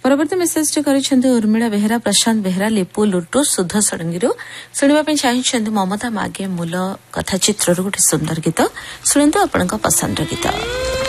परवर्ती message T Urmila Behera, प्रशांत बेहेरा, लिपु लुटू, सुध षडंगी शुणा चाहिए ममता मागे मूल कथा चित्र गोटे सुंदर गीत शुणु आपण पसंद गीत।